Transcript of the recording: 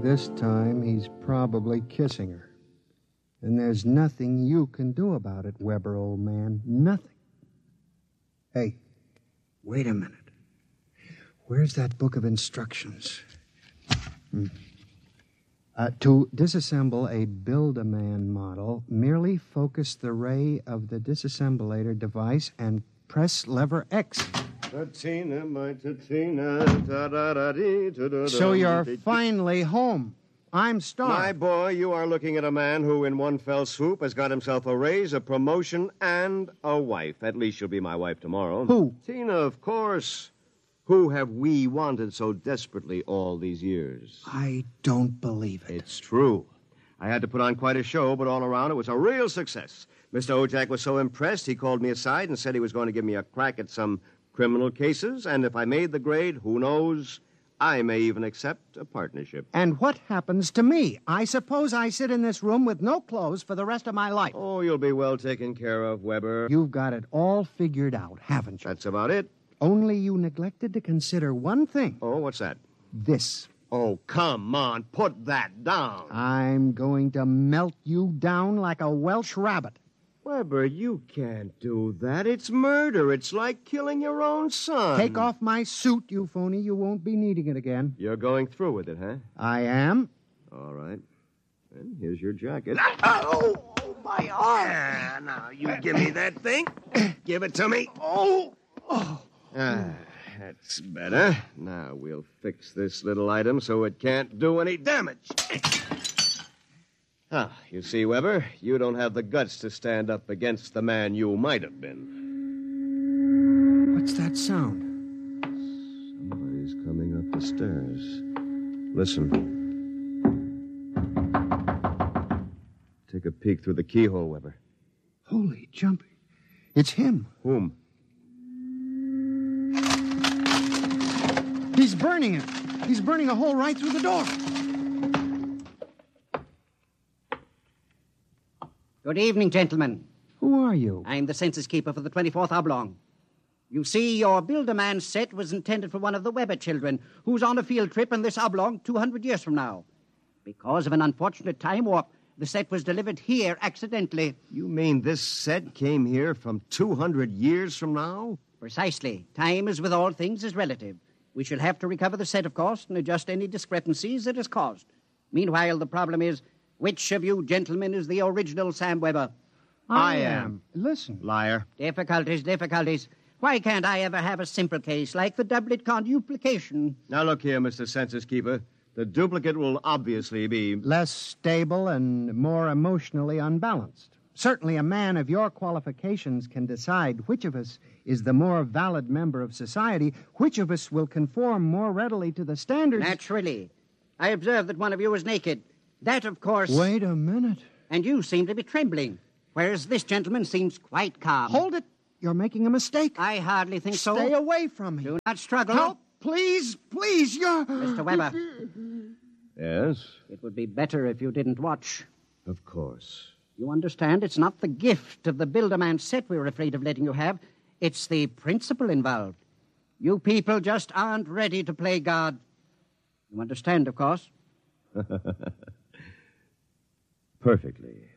this time he's probably kissing her. And there's nothing you can do about it, Weber, old man. Nothing. Hey, wait a minute. Where's that book of instructions? To disassemble a Build-A-Man model, merely focus the ray of the disassemblator device and press lever X. So you're finally home. I'm Star. My boy, you are looking at a man who, in one fell swoop, has got himself a raise, a promotion, and a wife. At least she'll be my wife tomorrow. Who? Tina, of course. Who have we wanted so desperately all these years? I don't believe it. It's true. I had to put on quite a show, but all around it was a real success. Mr. Ojak was so impressed, he called me aside and said he was going to give me a crack at some criminal cases, and if I made the grade, who knows, I may even accept a partnership. And what happens to me? I suppose I sit in this room with no clothes for the rest of my life. Oh, you'll be well taken care of, Weber. You've got it all figured out, haven't you? That's about it. Only you neglected to consider one thing. Oh, what's that? This. Oh, come on, put that down. I'm going to melt you down like a Welsh rabbit. Weber, you can't do that. It's murder. It's like killing your own son. Take off my suit, you phony. You won't be needing it again. You're going through with it, huh? I am. All right. And here's your jacket. Oh, my arm. Ah, now, you give me that thing. Give it to me. Oh. That's better. Now we'll fix this little item so it can't do any damage. You see, Weber, you don't have the guts to stand up against the man you might have been. What's that sound? Somebody's coming up the stairs. Listen. Take a peek through the keyhole, Weber. Holy jumping. It's him. Whom? He's burning it. He's burning a hole right through the door. Good evening, gentlemen. Who are you? I'm the census keeper for the 24th Oblong. You see, your Build-A-Man set was intended for one of the Weber children who's on a field trip in this Oblong 200 years from now. Because of an unfortunate time warp, the set was delivered here accidentally. You mean this set came here from 200 years from now? Precisely. Time, as with all things, is relative. We shall have to recover the set, of course, and adjust any discrepancies it has caused. Meanwhile, the problem is, which of you gentlemen is the original Sam Weber? I am. Listen. Liar. Difficulties. Why can't I ever have a simple case like the doublet conduplication? Now, look here, Mr. Census Keeper. The duplicate will obviously be less stable and more emotionally unbalanced. Certainly a man of your qualifications can decide which of us is the more valid member of society, which of us will conform more readily to the standards. Naturally. I observe that one of you is naked. That, of course... Wait a minute. And you seem to be trembling, whereas this gentleman seems quite calm. Hold it. You're making a mistake. I hardly think so. Stay away from me. Do not struggle. Help, please, you're... Mr. Weber. Yes? It would be better if you didn't watch. Of course. You understand, it's not the gift of the Build-A-Man set we're afraid of letting you have. It's the principle involved. You people just aren't ready to play God. You understand, of course? Perfectly.